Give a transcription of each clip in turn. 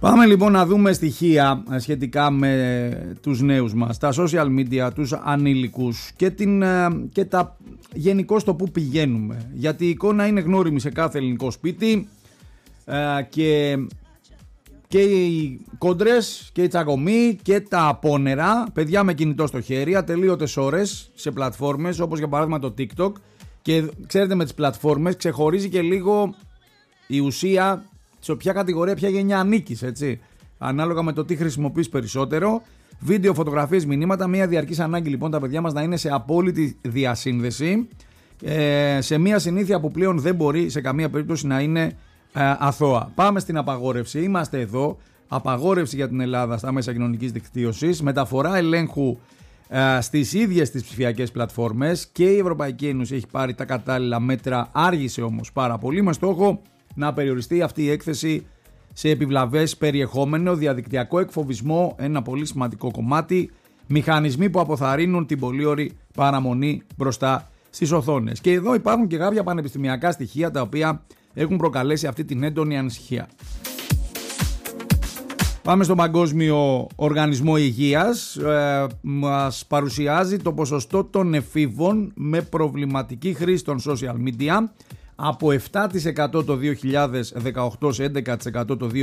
Πάμε λοιπόν να δούμε στοιχεία σχετικά με τους νέους μας, τα social media, τους ανήλικους και τα γενικώς το που πηγαίνουμε. Γιατί η εικόνα είναι γνώριμη σε κάθε ελληνικό σπίτι και οι κόντρες και οι τσακωμοί και τα απόνερα, παιδιά με κινητό στο χέρι, ατελείωτες ώρες σε πλατφόρμες όπως για παράδειγμα το TikTok. Και ξέρετε, με τις πλατφόρμες ξεχωρίζει και λίγο η ουσία σε ποια κατηγορία, ποια γενιά ανήκεις, έτσι. Ανάλογα με το τι χρησιμοποιείς περισσότερο. Βίντεο, φωτογραφίες, μηνύματα. Μια διαρκής ανάγκη λοιπόν τα παιδιά μας να είναι σε απόλυτη διασύνδεση. Σε μια συνήθεια που πλέον δεν μπορεί σε καμία περίπτωση να είναι αθώα. Πάμε στην απαγόρευση. Είμαστε εδώ. Απαγόρευση για την Ελλάδα στα μέσα κοινωνικής δικτύωσης. Μεταφορά ελέγχου στις ίδιες τις ψηφιακές πλατφόρμες, και η Ευρωπαϊκή Ένωση έχει πάρει τα κατάλληλα μέτρα. Άργησε όμως πάρα πολύ, με στόχο να περιοριστεί αυτή η έκθεση σε επιβλαβές περιεχόμενο, διαδικτυακό εκφοβισμό, ένα πολύ σημαντικό κομμάτι, μηχανισμοί που αποθαρρύνουν την πολύωρη παραμονή μπροστά στις οθόνες. Και εδώ υπάρχουν και κάποια πανεπιστημιακά στοιχεία τα οποία έχουν προκαλέσει αυτή την έντονη ανησυχία. Πάμε στον Παγκόσμιο Οργανισμό Υγείας. Μας παρουσιάζει το ποσοστό των εφήβων με προβληματική χρήση των social media από 7% το 2018 σε 11% το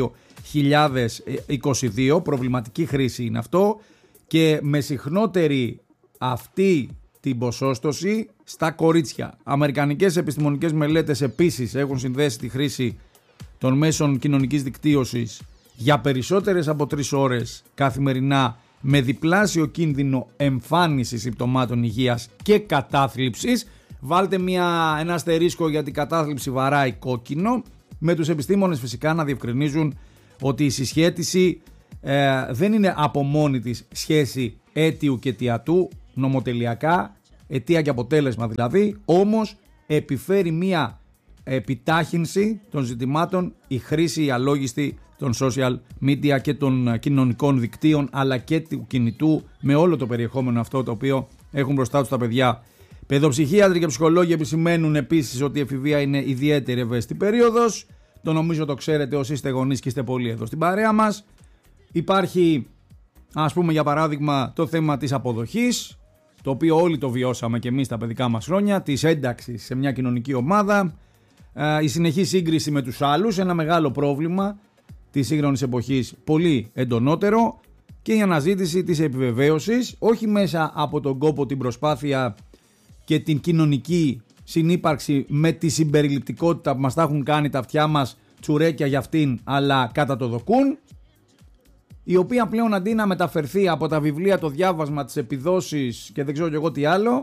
2022. Προβληματική χρήση είναι αυτό, και με συχνότερη αυτή την ποσόστοση στα κορίτσια. Αμερικανικές επιστημονικές μελέτες επίσης έχουν συνδέσει τη χρήση των μέσων κοινωνικής δικτύωσης για περισσότερες από 3 ώρες καθημερινά με διπλάσιο κίνδυνο εμφάνισης συμπτωμάτων υγείας και κατάθλιψης. Βάλτε ένα αστερίσκο, γιατί η κατάθλιψη βαράει κόκκινο, με τους επιστήμονες φυσικά να διευκρινίζουν ότι η συσχέτιση δεν είναι από μόνη της σχέση αίτιου και αιτιατού, νομοτελειακά, αιτία και αποτέλεσμα δηλαδή, όμως επιφέρει μια επιτάχυνση των ζητημάτων η χρήση, η αλόγιστη των social media και των κοινωνικών δικτύων, αλλά και του κινητού, με όλο το περιεχόμενο αυτό το οποίο έχουν μπροστά τους τα παιδιά. Παιδοψυχίατροι και ψυχολόγοι επισημαίνουν επίσης ότι η εφηβεία είναι ιδιαίτερη ευαίσθητη περίοδος. Το νομίζω το ξέρετε όσοι είστε γονείς και είστε πολύ εδώ στην παρέα μας. Υπάρχει, ας πούμε για παράδειγμα, το θέμα της αποδοχής, το οποίο όλοι το βιώσαμε και εμείς τα παιδικά μας χρόνια, της ένταξης σε μια κοινωνική ομάδα, η συνεχή σύγκριση με τους άλλους, ένα μεγάλο πρόβλημα της σύγχρονης εποχής, πολύ εντονότερο, και η αναζήτηση της επιβεβαίωσης, όχι μέσα από τον κόπο, την προσπάθεια και την κοινωνική συνύπαρξη με τη συμπεριληπτικότητα που μας τα έχουν κάνει τα αυτιά μας τσουρέκια για αυτήν, αλλά κατά το δοκούν, η οποία πλέον αντί να μεταφερθεί από τα βιβλία, το διάβασμα, τις επιδόσεις και δεν ξέρω και εγώ τι άλλο,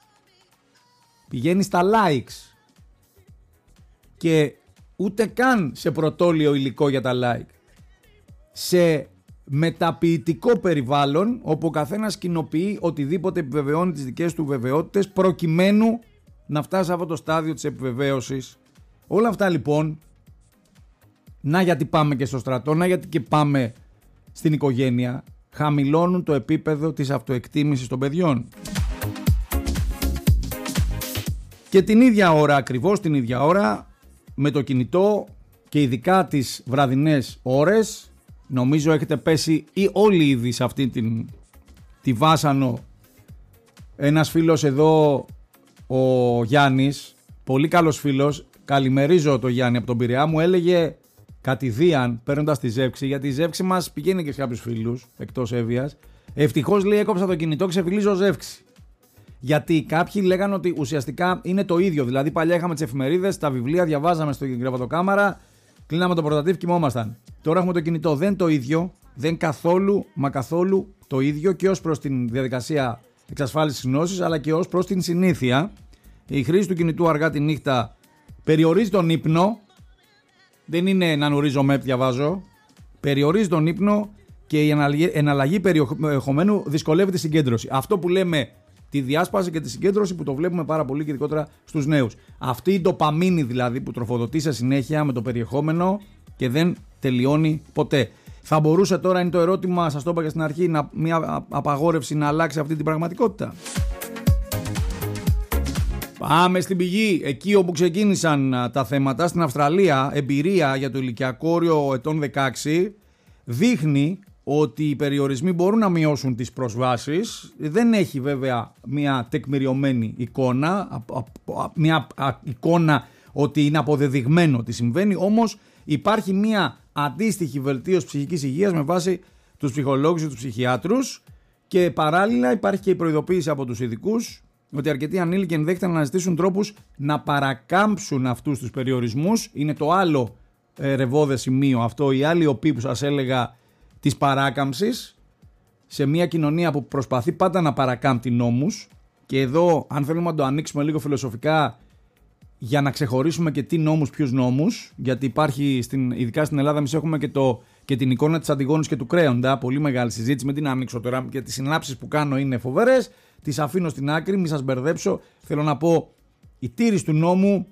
πηγαίνει στα likes, και ούτε καν σε πρωτόλιο υλικό για τα like, σε μεταποιητικό περιβάλλον όπου ο καθένας κοινοποιεί οτιδήποτε επιβεβαιώνει τις δικές του βεβαιότητες, προκειμένου να φτάσει σε αυτό το στάδιο της επιβεβαίωσης. Όλα αυτά λοιπόν, να γιατί πάμε και στο στρατό, να γιατί και πάμε στην οικογένεια, χαμηλώνουν το επίπεδο της αυτοεκτίμησης των παιδιών. Και την ίδια ώρα, ακριβώς την ίδια ώρα, με το κινητό και ειδικά τις βραδινές ώρες, νομίζω έχετε πέσει ή όλοι ήδη σε αυτή τη βάσανο. Ένας φίλος εδώ, ο Γιάννης, πολύ καλός φίλος, καλημερίζω το Γιάννη από τον Πειραιά, μου έλεγε κατηδίαν παίρνοντας τη ζεύξη, γιατί η ζεύξη μας πηγαίνει και σε κάποιους φίλους εκτός Εύβοιας, ευτυχώς λέει έκοψα το κινητό, ξεφυλίζω ζεύξη. Γιατί κάποιοι λέγανε ότι ουσιαστικά είναι το ίδιο. Δηλαδή, παλιά είχαμε τις εφημερίδες, τα βιβλία, διαβάζαμε στην κρεβατοκάμαρα, κλείναμε το πορτατίφ, κοιμόμασταν. Τώρα έχουμε το κινητό. Δεν το ίδιο, δεν καθόλου, μα καθόλου το ίδιο, και ως προς την διαδικασία εξασφάλισης γνώσης, αλλά και ως προς την συνήθεια. Η χρήση του κινητού αργά τη νύχτα περιορίζει τον ύπνο. Δεν είναι να νουρίζω μεπ, διαβάζω. Περιορίζει τον ύπνο και η εναλλαγή περιεχομένου δυσκολεύει τη συγκέντρωση. Αυτό που λέμε τη διάσπαση και τη συγκέντρωση, που το βλέπουμε πάρα πολύ και ειδικότερα στους νέους. Αυτή η ντοπαμίνη δηλαδή που τροφοδοτεί σε συνέχεια με το περιεχόμενο και δεν τελειώνει ποτέ. Θα μπορούσε τώρα, είναι το ερώτημα, σας το είπα και στην αρχή, μια απαγόρευση να αλλάξει αυτή την πραγματικότητα? Πάμε στην πηγή, εκεί όπου ξεκίνησαν τα θέματα, στην Αυστραλία, εμπειρία για το ηλικιακό όριο ετών 16. δείχνει ότι οι περιορισμοί μπορούν να μειώσουν τις προσβάσεις. Δεν έχει βέβαια μια τεκμηριωμένη εικόνα, μια εικόνα ότι είναι αποδεδειγμένο ότι συμβαίνει, όμως υπάρχει μια αντίστοιχη βελτίωση ψυχικής υγείας με βάση τους ψυχολόγους και τους ψυχιάτρους, και παράλληλα υπάρχει και η προειδοποίηση από τους ειδικούς ότι αρκετοί ανήλικοι ενδέχεται να αναζητήσουν τρόπους να παρακάμψουν αυτούς τους περιορισμούς. Είναι το άλλο ρευώδες σημείο αυτό, η άλλη οπή που σας έλεγα της παράκαμψης σε μια κοινωνία που προσπαθεί πάντα να παρακάμπτει νόμους. Και εδώ, αν θέλουμε να το ανοίξουμε λίγο φιλοσοφικά, για να ξεχωρίσουμε και τι νόμους, ποιους νόμους, γιατί υπάρχει ειδικά στην Ελλάδα, εμείς έχουμε και την εικόνα της Αντιγόνης και του Κρέοντα, πολύ μεγάλη συζήτηση, με την ανοίξω τώρα και τις συνάψεις που κάνω είναι φοβερές, τις αφήνω στην άκρη, μην σας μπερδέψω. Θέλω να πω, η τήρηση του νόμου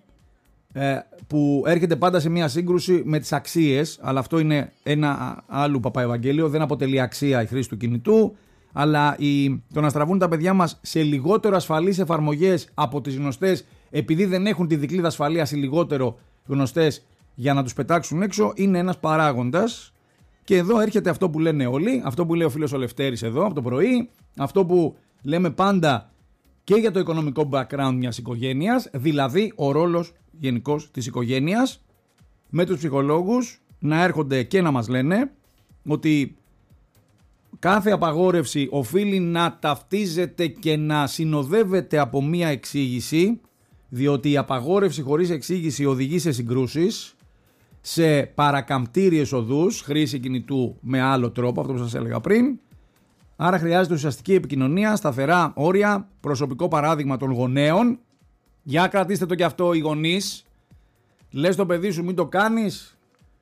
που έρχεται πάντα σε μια σύγκρουση με τις αξίες, αλλά αυτό είναι ένα άλλο παπαευαγγέλιο, δεν αποτελεί αξία η χρήση του κινητού, αλλά το να στραβούν τα παιδιά μας σε λιγότερο ασφαλείς εφαρμογές από τις γνωστές, επειδή δεν έχουν τη δικλείδα ασφαλείας οι λιγότερο γνωστές για να τους πετάξουν έξω, είναι ένας παράγοντας. Και εδώ έρχεται αυτό που λένε όλοι, αυτό που λέει ο φίλος ο Λευτέρης εδώ από το πρωί, αυτό που λέμε πάντα και για το οικονομικό background μιας οικογένειας, δηλαδή ο ρόλος γενικός της οικογένειας, με τους ψυχολόγους να έρχονται και να μας λένε ότι κάθε απαγόρευση οφείλει να ταυτίζεται και να συνοδεύεται από μία εξήγηση, διότι η απαγόρευση χωρίς εξήγηση οδηγεί σε συγκρούσεις, σε παρακαμπτήριες οδούς, χρήση κινητού με άλλο τρόπο, αυτό που σας έλεγα πριν. Άρα χρειάζεται ουσιαστική επικοινωνία, σταθερά όρια, προσωπικό παράδειγμα των γονέων. Για κρατήστε το κι αυτό οι γονείς. Λες το παιδί σου μην το κάνεις.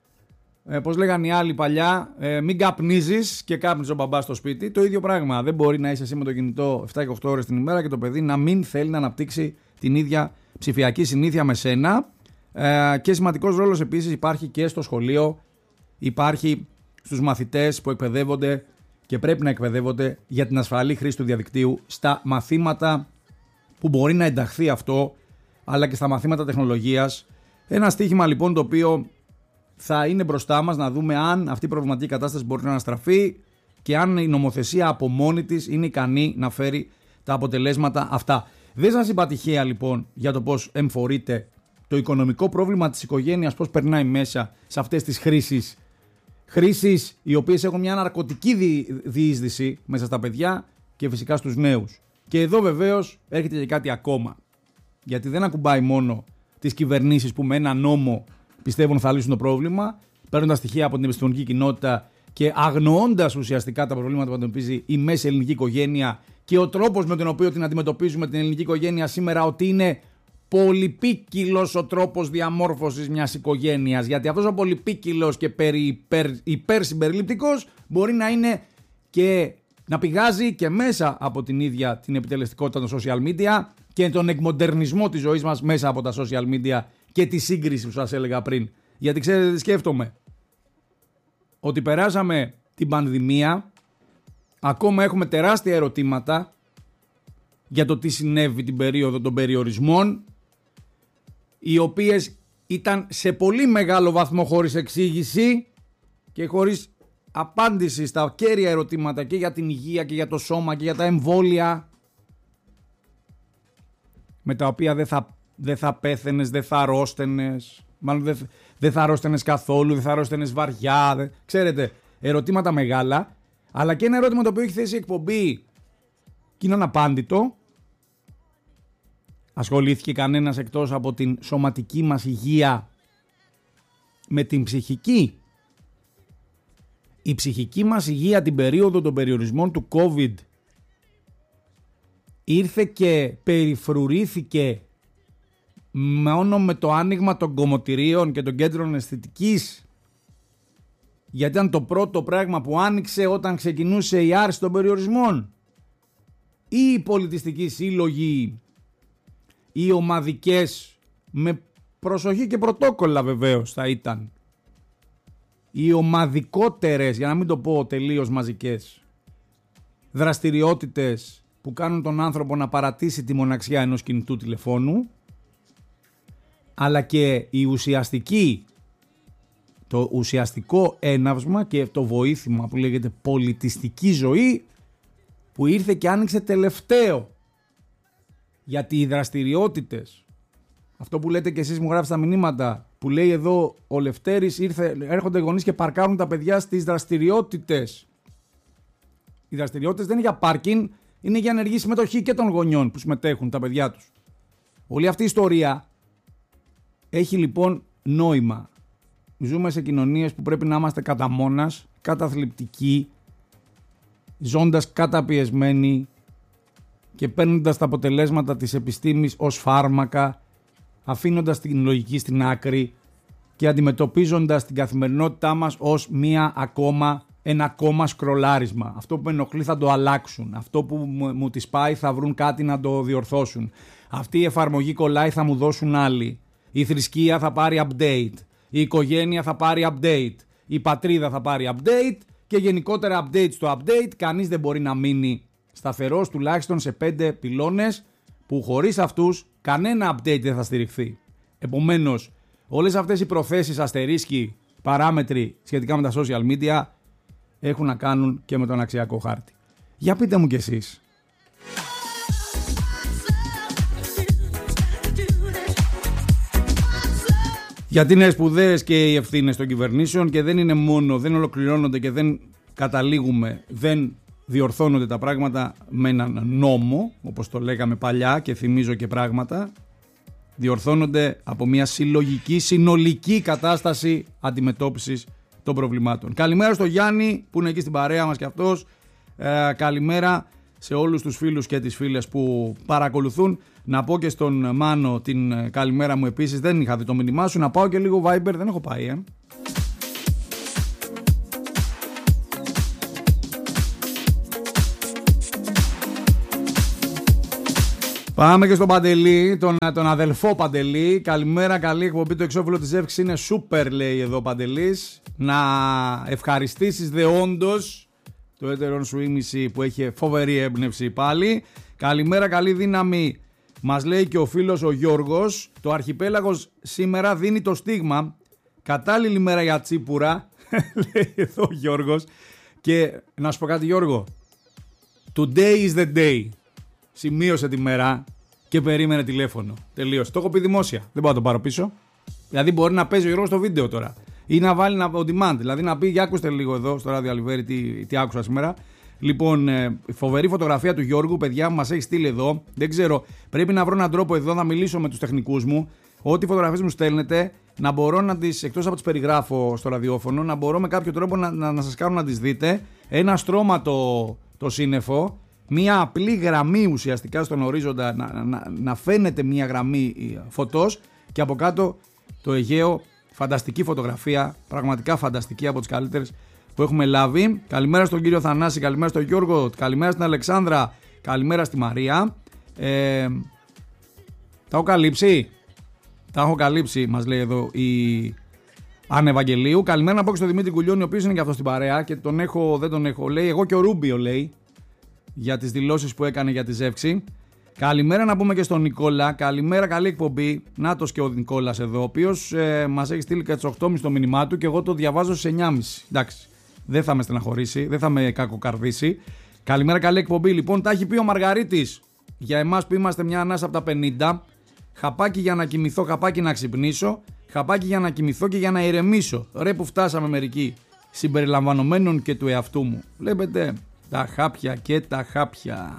Πώς λέγανε οι άλλοι παλιά, μην καπνίζεις και κάπνιζε ο μπαμπάς στο σπίτι. Το ίδιο πράγμα. Δεν μπορεί να είσαι εσύ με το κινητό 7 και 8 ώρες την ημέρα και το παιδί να μην θέλει να αναπτύξει την ίδια ψηφιακή συνήθεια με σένα. Και σημαντικός ρόλος επίσης υπάρχει και στο σχολείο. Υπάρχει στους μαθητές που εκπαιδεύονται και πρέπει να εκπαιδεύονται για την ασφαλή χρήση του διαδικτύου στα μαθήματα που μπορεί να ενταχθεί αυτό, αλλά και στα μαθήματα τεχνολογίας. Ένα στοίχημα λοιπόν το οποίο θα είναι μπροστά μας, να δούμε αν αυτή η προβληματική κατάσταση μπορεί να αναστραφεί και αν η νομοθεσία από μόνη της είναι ικανή να φέρει τα αποτελέσματα αυτά. Δεν σας είπα τυχαία λοιπόν για το πώς εμφορείται το οικονομικό πρόβλημα της οικογένειας, πώς περνάει μέσα σε αυτές τις χρήσεις. Χρήσεις οι οποίες έχουν μια ναρκωτική διείσδυση μέσα στα παιδιά και φυσικά στους νέους. Και εδώ βεβαίως έρχεται και κάτι ακόμα. Γιατί δεν ακουμπάει μόνο τις κυβερνήσεις που με ένα νόμο πιστεύουν θα λύσουν το πρόβλημα, παίρνοντας στοιχεία από την επιστημονική κοινότητα και αγνοώντας ουσιαστικά τα προβλήματα που αντιμετωπίζει η μέση ελληνική οικογένεια και ο τρόπος με τον οποίο την αντιμετωπίζουμε την ελληνική οικογένεια σήμερα, ότι είναι πολυπίκυλος ο τρόπος διαμόρφωσης μιας οικογένειας. Γιατί αυτός ο πολυπίκυλος και υπερσυμπεριληπτικός μπορεί να είναι και να πηγάζει και μέσα από την ίδια την επιτελεστικότητα των social media και τον εκμοντερνισμό της ζωής μας μέσα από τα social media και τη σύγκριση που σας έλεγα πριν. Γιατί ξέρετε τι σκέφτομαι? Ότι περάσαμε την πανδημία, ακόμα έχουμε τεράστια ερωτήματα για το τι συνέβη την περίοδο των περιορισμών, οι οποίες ήταν σε πολύ μεγάλο βαθμό χωρίς εξήγηση και χωρίς απάντηση στα κέρια ερωτήματα και για την υγεία και για το σώμα και για τα εμβόλια, με τα οποία δεν θα πέθαινες, δεν θα αρρώστενες, μάλλον δεν θα αρρώστενες καθόλου, δεν θα αρρώστενες βαριά, ξέρετε, ερωτήματα μεγάλα, αλλά και ένα ερώτημα το οποίο έχει θέσει η εκπομπή και είναι αναπάντητο. Ασχολήθηκε κανένας εκτός από την σωματική μας υγεία με την ψυχική? Η ψυχική μας υγεία την περίοδο των περιορισμών του COVID ήρθε και περιφρουρήθηκε μόνο με το άνοιγμα των κομμωτηρίων και των κέντρων αισθητικής, γιατί ήταν το πρώτο πράγμα που άνοιξε όταν ξεκινούσε η άρση των περιορισμών, ή οι πολιτιστικοί σύλλογοι, οι ομαδικές, με προσοχή και πρωτόκολλα βεβαίως θα ήταν, οι ομαδικότερες, για να μην το πω τελείως μαζικές, δραστηριότητες που κάνουν τον άνθρωπο να παρατήσει τη μοναξιά ενός κινητού τηλεφώνου, αλλά και η ουσιαστική το ουσιαστικό έναυσμα και το βοήθημα που λέγεται πολιτιστική ζωή, που ήρθε και άνοιξε τελευταίο. Γιατί οι δραστηριότητες, αυτό που λέτε και εσείς μου γράφετε στα μηνύματα, που λέει εδώ ο Λευτέρης, έρχονται οι γονείς και παρκάρουν τα παιδιά στις δραστηριότητες. Οι δραστηριότητες δεν είναι για πάρκινγκ, είναι για ενεργή συμμετοχή και των γονιών που συμμετέχουν τα παιδιά τους. Όλη αυτή η ιστορία έχει λοιπόν νόημα. Ζούμε σε κοινωνίες που πρέπει να είμαστε κατά μόνας, καταθλιπτικοί, ζώντας καταπιεσμένοι και παίρνοντας τα αποτελέσματα της επιστήμης ως φάρμακα, αφήνοντας την λογική στην άκρη και αντιμετωπίζοντας την καθημερινότητά μας ως ένα ακόμα σκρολάρισμα. Αυτό που με ενοχλεί θα το αλλάξουν. Αυτό που μου τις πάει θα βρουν κάτι να το διορθώσουν. Αυτή η εφαρμογή κολλάει, θα μου δώσουν άλλη. Η θρησκεία θα πάρει update. Η οικογένεια θα πάρει update. Η πατρίδα θα πάρει update. Και γενικότερα update στο update. Κανείς δεν μπορεί να μείνει σταθερός τουλάχιστον σε 5 πυλώνες που χωρίς αυτούς κανένα update δεν θα στηριχθεί. Επομένως, όλες αυτές οι προθέσεις, αστερίσκοι, παράμετροι σχετικά με τα social media έχουν να κάνουν και με τον αξιακό χάρτη. Για πείτε μου κι εσείς. Γιατί είναι σπουδαίες και οι ευθύνες των κυβερνήσεων και δεν είναι μόνο, δεν ολοκληρώνονται και δεν καταλήγουμε, δεν διορθώνονται τα πράγματα με έναν νόμο, όπως το λέγαμε παλιά και θυμίζω και πράγματα, διορθώνονται από μια συλλογική, συνολική κατάσταση αντιμετώπισης των προβλημάτων. Καλημέρα στο Γιάννη που είναι εκεί στην παρέα μας και αυτός. Καλημέρα σε όλους τους φίλους και τις φίλες που παρακολουθούν. Να πω και στον Μάνο την καλημέρα μου επίσης. Δεν είχα δει το μήνυμά σου. Να πάω και λίγο Viber. Δεν έχω πάει, Πάμε και στον Παντελή, τον αδελφό Παντελή. Καλημέρα, καλή εκπομπή. Το εξώφυλλο της Εύξης είναι σούπερ, λέει εδώ ο Παντελής. Να ευχαριστήσεις δεόντως το έτερον σου ήμιση που έχει φοβερή έμπνευση πάλι. Καλημέρα, καλή δύναμη. Μας λέει και ο φίλος ο Γιώργος. Το αρχιπέλαγος σήμερα δίνει το στίγμα. Κατάλληλη μέρα για τσίπουρα. Λέει εδώ ο Γιώργος. Και να σου πω κάτι, Γιώργο. Today is the day. Σημείωσε τη μέρα και περίμενε τηλέφωνο. Τελείωσε. Το έχω πει δημόσια. Δεν μπορώ να το πάρω πίσω. Δηλαδή μπορεί να παίζει ο Γιώργος στο βίντεο τώρα. Ή να βάλει on demand. Δηλαδή να πει για ακούστε λίγο εδώ στο ράδιο Αλιβέρη τι άκουσα σήμερα. Λοιπόν, φοβερή φωτογραφία του Γιώργου, παιδιά μου μας έχει στείλει εδώ. Δεν ξέρω, πρέπει να βρω έναν τρόπο εδώ να μιλήσω με τους τεχνικούς μου. Ό,τι φωτογραφίες μου στέλνετε, να μπορώ να τις, εκτός από τις περιγράφω στο ραδιόφωνο, να μπορώ με κάποιο τρόπο να σας κάνω να τις δείτε. Ένα στρώμα το σύννεφο. Μία απλή γραμμή ουσιαστικά στον ορίζοντα να φαίνεται μία γραμμή φωτός και από κάτω το Αιγαίο. Φανταστική φωτογραφία, πραγματικά φανταστική, από τις καλύτερες που έχουμε λάβει. Καλημέρα στον κύριο Θανάση, καλημέρα στον Γιώργο, καλημέρα στην Αλεξάνδρα, καλημέρα στη Μαρία. Τα έχω καλύψει. Τα έχω καλύψει, μας λέει εδώ η Άννα Ευαγγελίου. Καλημέρα να πω και στον Δημήτρη Κουλιώνη, ο οποίος είναι και αυτό στην παρέα και τον έχω, δεν τον έχω. Λέει εγώ και ο Ρούμπιο, λέει, για τις δηλώσεις που έκανε για τη Ζεύξη. Καλημέρα να πούμε και στον Νικόλα. Καλημέρα, καλή εκπομπή. Νάτος και ο Νικόλας εδώ, ο οποίος μας έχει στείλει και τις 8.30 το μήνυμά του και εγώ το διαβάζω σε 9.30. Εντάξει, δεν θα με στεναχωρήσει, δεν θα με κακοκαρδίσει. Καλημέρα, καλή εκπομπή. Λοιπόν, τα έχει πει ο Μαργαρίτης για εμάς που είμαστε μια ανάσα από τα 50. Χαπάκι για να κοιμηθώ, χαπάκι να ξυπνήσω. Χαπάκι για να κοιμηθώ και για να ηρεμήσω. Ρε που φτάσαμε μερικοί, συμπεριλαμβανομένων και του εαυτού μου. Βλέπετε, τα χάπια και τα χάπια.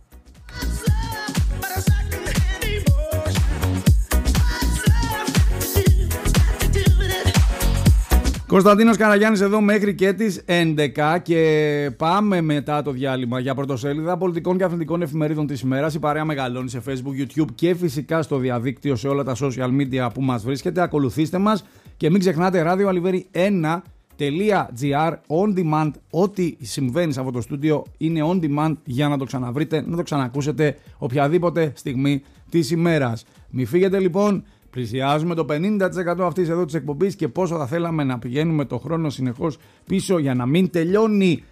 Κωνσταντίνος Καραγιάννης εδώ μέχρι και τις 11 και πάμε μετά το διάλειμμα για πρωτοσέλιδα πολιτικών και αθλητικών εφημερίδων της ημέρας. Η παρέα μεγαλώνει σε Facebook, YouTube και φυσικά στο διαδίκτυο σε όλα τα social media που μας βρίσκεται. Ακολουθήστε μας και μην ξεχνάτε radioaliveri1.gr on demand. Ό,τι συμβαίνει σε αυτό το στούντιο είναι on demand για να το ξαναβρείτε, να το ξανακούσετε οποιαδήποτε στιγμή της ημέρας. Μη φύγετε λοιπόν. Πλησιάζουμε το 50% αυτής εδώ της εκπομπής και πόσο θα θέλαμε να πηγαίνουμε το χρόνο συνεχώς πίσω για να μην τελειώνει.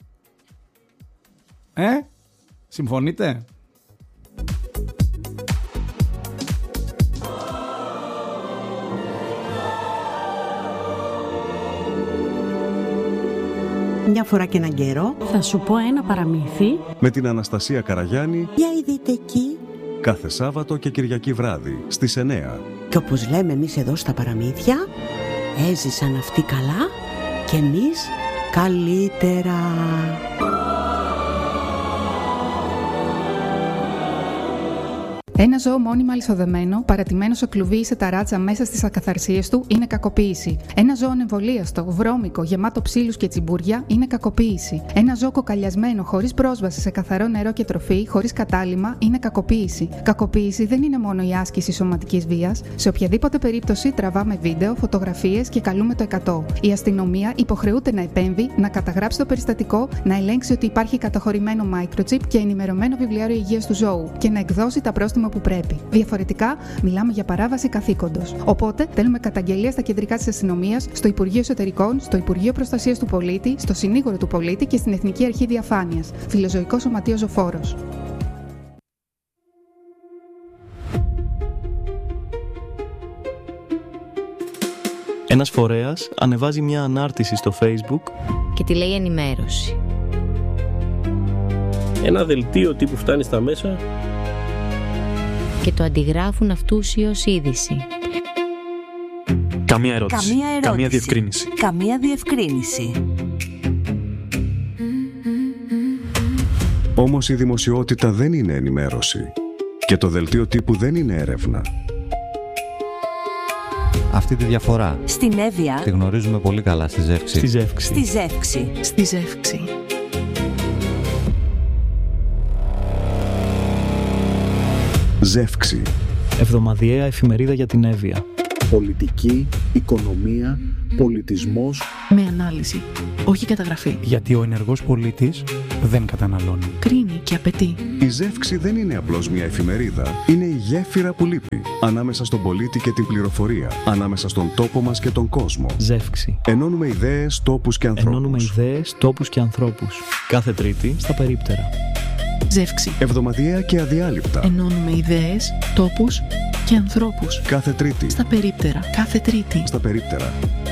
Συμφωνείτε? Μια φορά και έναν καιρό θα σου πω ένα παραμύθι με την Αναστασία Καραγιάννη. Για είδετε εκεί. Κάθε Σάββατο και Κυριακή βράδυ στις 9. Και όπως λέμε εμείς εδώ στα παραμύθια, έζησαν αυτοί καλά και εμείς καλύτερα. Ένα ζώο μόνιμα αλυσοδεμένο, παρατημένο σε κλουβί ή σε ταράτσα μέσα στις ακαθαρσίες του, είναι κακοποίηση. Ένα ζώο εμβολίαστο, βρώμικο, γεμάτο ψήλους και τσιμπούρια, είναι κακοποίηση. Ένα ζώο κοκαλιασμένο, χωρίς πρόσβαση σε καθαρό νερό και τροφή, χωρίς κατάλυμμα, είναι κακοποίηση. Κακοποίηση δεν είναι μόνο η άσκηση σωματικής βίας. Σε οποιαδήποτε περίπτωση τραβάμε βίντεο, φωτογραφίες και καλούμε το 100. Η αστυνομία υποχρεούται να επέμβει, να καταγράψει το περιστατικό, να ελέγξει ότι υπάρχει καταχωρημένο microchip και ενημερωμένο βιβλιάριο υγείας του ζώου και να εκδώσει τα πρόστιμα που πρέπει. Διαφορετικά, μιλάμε για παράβαση καθήκοντος. Οπότε, στέλνουμε καταγγελία στα κεντρικά της αστυνομίας, στο Υπουργείο Εσωτερικών, στο Υπουργείο Προστασίας του Πολίτη, στο Συνήγορο του Πολίτη και στην Εθνική Αρχή Διαφάνειας. Φιλοζωικό Σωματείο Ζωφόρος. Ένας φορέας ανεβάζει μια ανάρτηση στο Facebook και τη λέει ενημέρωση. Ένα δελτίο τύπου φτάνει στα μέσα και το αντιγράφουν αυτούσιως είδηση. Καμία ερώτηση. Καμία διευκρίνηση. Καμία διευκρίνηση. Όμως η δημοσιότητα δεν είναι ενημέρωση και το δελτίο τύπου δεν είναι έρευνα. Αυτή τη διαφορά στην Εύβοια τη γνωρίζουμε πολύ καλά στη Ζεύξη. Στη Ζεύξη. Στη Ζεύξη. Στη Ζεύξη. Ζεύξη. Εβδομαδιαία εφημερίδα για την Εύβοια. Πολιτική, οικονομία, πολιτισμός. Με ανάλυση, όχι καταγραφή. Γιατί ο ενεργός πολίτης δεν καταναλώνει. Κρίνει και απαιτεί. Η Ζεύξη δεν είναι απλώς μια εφημερίδα. Είναι η γέφυρα που λείπει ανάμεσα στον πολίτη και την πληροφορία. Ανάμεσα στον τόπο μας και τον κόσμο. Ζεύξη. Ενώνουμε ιδέες, τόπους και ανθρώπους. Κάθε Τρίτη στα περίπτερα. Ζεύξη. Εβδομαδιαία και αδιάλειπτα. Ενώνουμε ιδέες, τόπους και ανθρώπους. Κάθε Τρίτη. Στα περίπτερα. Κάθε Τρίτη. Στα περίπτερα.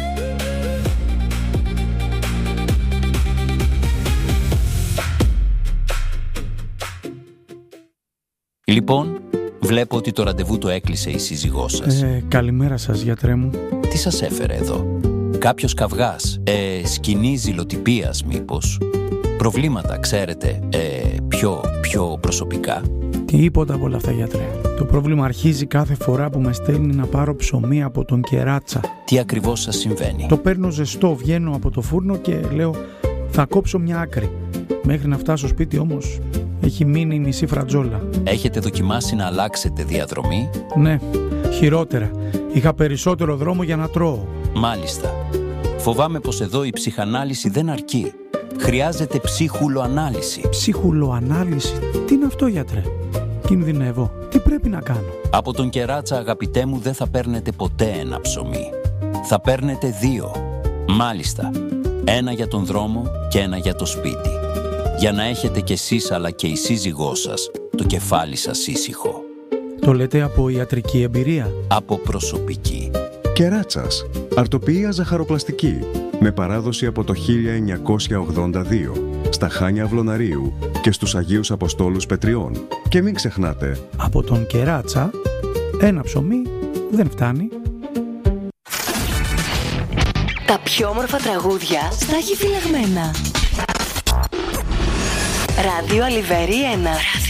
Λοιπόν, βλέπω ότι το ραντεβού το έκλεισε η σύζυγός σας. Καλημέρα σας, γιατρέ μου. Τι σας έφερε εδώ? Κάποιος καυγάς? Σκηνή ζηλοτυπίας μήπως? Προβλήματα, ξέρετε, πιο προσωπικά? Τίποτα από όλα αυτά, γιατρέ. Το πρόβλημα αρχίζει κάθε φορά που με στέλνει να πάρω ψωμί από τον Κεράτσα. Τι ακριβώς σας συμβαίνει? Το παίρνω ζεστό, βγαίνω από το φούρνο και λέω θα κόψω μια άκρη. Μέχρι να φτάσω σπίτι όμως έχει μείνει η μισή φρατζόλα. Έχετε δοκιμάσει να αλλάξετε διαδρομή? Ναι, χειρότερα. Είχα περισσότερο δρόμο για να τρώω. Μάλιστα. Φοβάμαι πως εδώ η ψυχανάλυση δεν αρκεί. Χρειάζεται ψυχουλοανάλυση. Ψυχουλοανάλυση? Τι είναι αυτό, γιατρέ? Κινδυνεύω. Τι πρέπει να κάνω? Από τον Κεράτσα, αγαπητέ μου, δεν θα παίρνετε ποτέ ένα ψωμί. Θα παίρνετε 2. Μάλιστα. Ένα για τον δρόμο και ένα για το σπίτι. Για να έχετε κι εσείς αλλά και η σύζυγός σας το κεφάλι σας ήσυχο. Το λέτε από ιατρική εμπειρία? Από προσωπική. Κεράτσας. Αρτοποιία ζαχαροπλαστική. Με παράδοση από το 1982. Στα Χάνια Αυλωναρίου και στους Αγίους Αποστόλους Πετριών. Και μην ξεχνάτε, από τον Κεράτσα ένα ψωμί δεν φτάνει. Τα πιο όμορφα τραγούδια στα έχει φυλαγμένα. Ράδιο Αλιβέρι 1.